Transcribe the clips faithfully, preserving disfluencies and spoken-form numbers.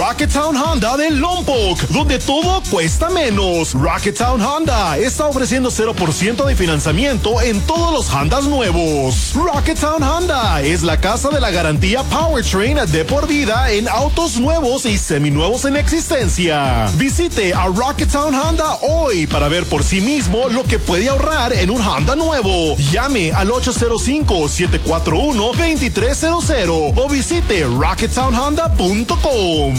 Rocketown Honda de Lompoc, donde todo cuesta menos. Rocketown Honda está ofreciendo cero por ciento de financiamiento en todos los Hondas nuevos. Rocketown Honda es la casa de la garantía Powertrain de por vida en autos nuevos y seminuevos en existencia. Visite a Rocketown Honda hoy para ver por sí mismo lo que puede ahorrar en un Honda nuevo. Llame al ocho cero cinco, siete cuatro uno, dos tres cero cero o visite rocketown honda punto com.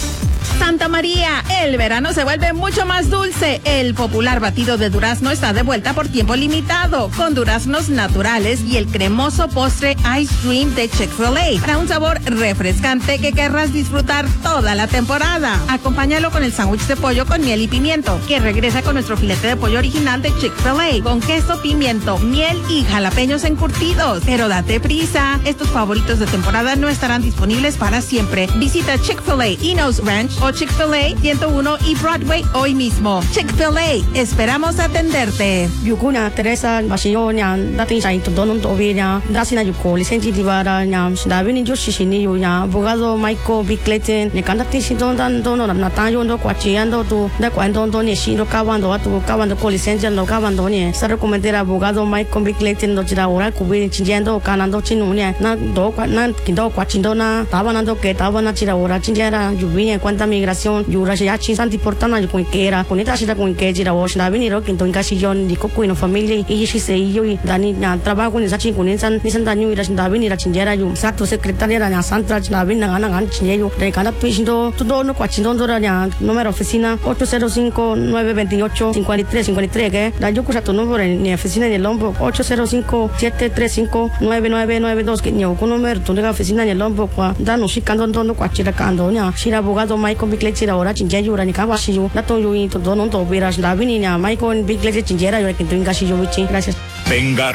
Santa María, el verano se vuelve mucho más dulce. El popular batido de durazno está de vuelta por tiempo limitado, con duraznos naturales y el cremoso postre Ice Cream de Chick-fil-A, para un sabor refrescante que querrás disfrutar toda la temporada. Acompáñalo con el sándwich de pollo con miel y pimiento, que regresa con nuestro filete de pollo original de Chick-fil-A, con queso, pimiento, miel y jalapeños encurtidos. Pero date prisa, estos favoritos de temporada no estarán disponibles para siempre. Visita Chick-fil-A, Enos Ranch o Chick-fil-A ciento uno y Broadway hoy mismo. Chick-fil-A, esperamos atenderte. Yukuna Teresa Basionya, dating sa ito donon to obina, dasina yuko lisensi divara nyam, dabi ni Joshi shini yunya, abogado Michael B. Clayton, ne kandati si don dan dono na tayo ndo kwachiando tu, da kwando ndo ni shiro kawando atu kawando ko lisensi no kawando ni, sa recomendera abogado Michael B. Clayton do jira ora kubi chinjendo kanando chinunya, na do na kindo kwachindo na, tabanando ke tabana jira ora chinjera yubinya kwanta migración yura ya chinsan importante yo cualquiera con esta cita con que jira wash na viniro que entonces casi yo ni coco y no familia y si se yo y dani na trabajo con esa chin con esa ni san daño ira na vinira chinjera yo exacto secretaria na santa na vin na na gan chinjero de cada tuindo todo no cuachindo dora na número oficina ocho cero cinco, nueve dos ocho, cinco tres cinco tres que da yo cosa tu número en la oficina en el Lompoc ocho cero cinco, siete tres cinco, nueve nueve nueve dos que yo con número tu la oficina en el Lompoc da no shikando no cuachira kando nya shira abogado Michael B. Clayton ahora chinjera yo ni kawa si yo da to yo y todo no to veras la vinina Michael B. Clayton chinjera yo que tu inga si yo vichi gracias. Venga